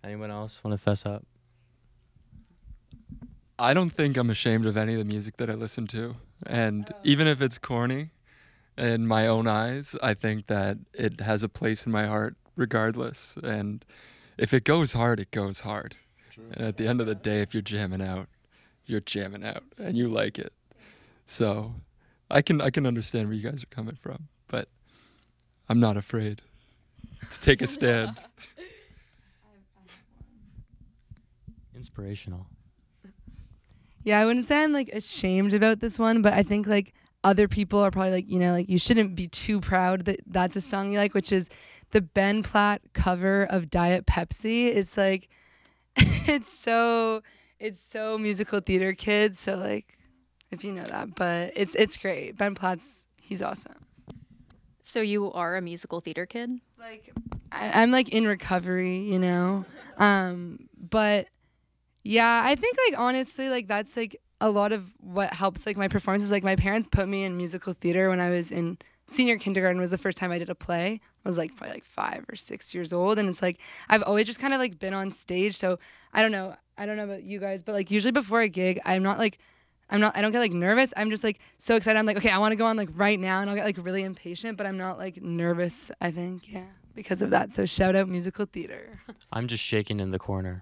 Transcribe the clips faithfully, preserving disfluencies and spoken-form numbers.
Anyone else want to fess up? I don't think I'm ashamed of any of the music that I listen to. And even if it's corny in my own eyes, I think that it has a place in my heart regardless. And if it goes hard, it goes hard. And at the end of the day, if you're jamming out, you're jamming out and you like it. So I can I can understand where you guys are coming from, but I'm not afraid to take a stand. Inspirational. Yeah, I wouldn't say I'm like ashamed about this one, but I think like other people are probably like, you know, like you shouldn't be too proud that that's a song you like, which is the Ben Platt cover of Diet Pepsi. It's like, it's so, it's so musical theater kids. So like, if you know that, but it's it's great. Ben Platt's, he's awesome. So you are a musical theater kid? Like, I, I'm like in recovery, you know, um, but. Yeah, I think like honestly like that's like a lot of what helps like my performances. Like my parents put me in musical theater when I was in senior kindergarten was the first time I did a play. I was like probably like five or six years old, and it's like I've always just kind of like been on stage. So I don't know, I don't know about you guys, but like usually before a gig, I'm not like I'm not I don't get like nervous. I'm just like so excited. I'm like, okay, I want to go on like right now, and I'll get like really impatient, but I'm not like nervous, I think. Yeah. Because of that. So shout out musical theater. I'm just shaking in the corner.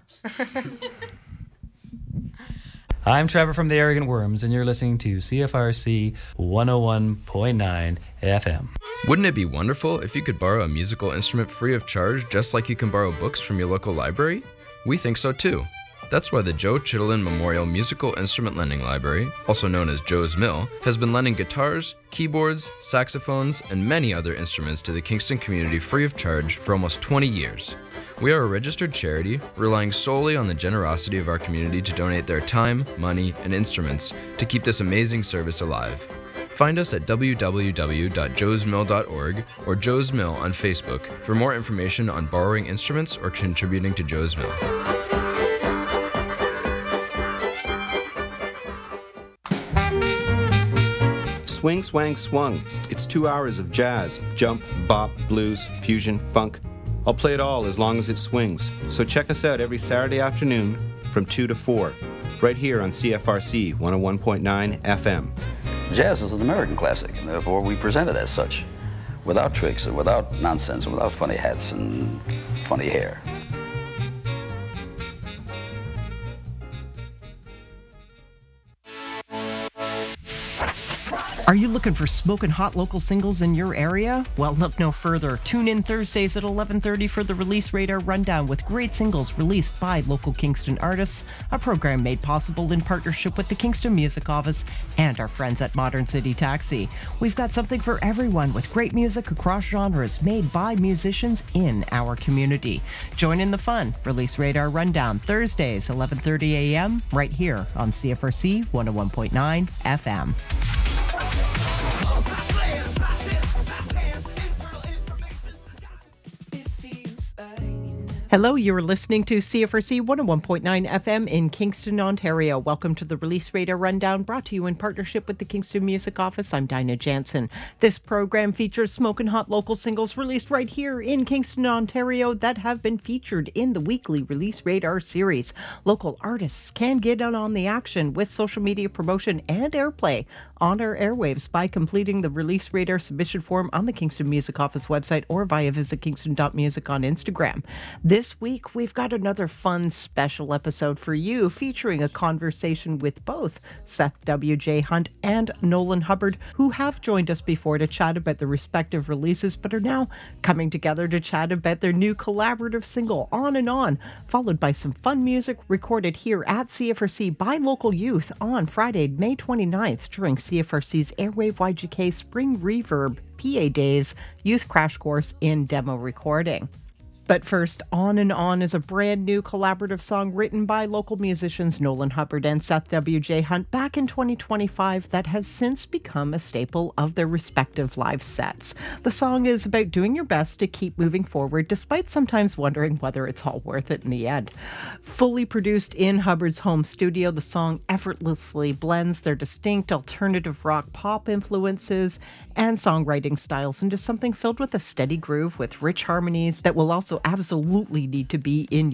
I'm Trevor from the Arrogant Worms, and you're listening to C F R C one oh one point nine F M. Wouldn't it be wonderful if you could borrow a musical instrument free of charge, just like you can borrow books from your local library? We think so too. That's why the Joe Chittenden Memorial Musical Instrument Lending Library, also known as Joe's Mill, has been lending guitars, keyboards, saxophones, and many other instruments to the Kingston community free of charge for almost twenty years. We are a registered charity, relying solely on the generosity of our community to donate their time, money, and instruments to keep this amazing service alive. Find us at w w w dot joes mill dot org or Joe's Mill on Facebook for more information on borrowing instruments or contributing to Joe's Mill. Swing, swang, swung. It's two hours of jazz, jump, bop, blues, fusion, funk. I'll play it all as long as it swings. So check us out every Saturday afternoon from two to four, right here on C F R C one oh one point nine F M. Jazz is an American classic, and therefore we present it as such, without tricks and without nonsense and without funny hats and funny hair. Are you looking for smoking hot local singles in your area? Well, look no further. Tune in Thursdays at eleven thirty for the Release Radar Rundown with great singles released by local Kingston artists, a program made possible in partnership with the Kingston Music Office and our friends at Modern City Taxi. We've got something for everyone with great music across genres made by musicians in our community. Join in the fun. Release Radar Rundown, Thursdays, eleven thirty a.m., right here on C F R C one oh one point nine F M. Hello, you're listening to C F R C one oh one point nine F M in Kingston, Ontario. Welcome to the Release Radar Rundown, brought to you in partnership with the Kingston Music Office. I'm Dinah Jansen. This program features smoking hot local singles released right here in Kingston, Ontario that have been featured in the weekly Release Radar series. Local artists can get in on the action with social media promotion and airplay on our airwaves by completing the Release Radar submission form on the Kingston Music Office website or via visit kingston dot music on Instagram. This week, we've got another fun special episode for you featuring a conversation with both Seth W J. Hunt and Nolan Hubbard, who have joined us before to chat about their respective releases, but are now coming together to chat about their new collaborative single, On and On, followed by some fun music recorded here at C F R C by local youth on Friday, May twenty-ninth during C F R C's Airwave Y G K Spring Reverb P A Days Youth Crash Course in demo recording. But first, On and On is a brand new collaborative song written by local musicians Nolan Hubbard and Seth W J. Hunt back in twenty twenty-five that has since become a staple of their respective live sets. The song is about doing your best to keep moving forward despite sometimes wondering whether it's all worth it in the end. Fully produced in Hubbard's home studio, the song effortlessly blends their distinct alternative rock pop influences and songwriting styles into something filled with a steady groove with rich harmonies that will also absolutely need to be in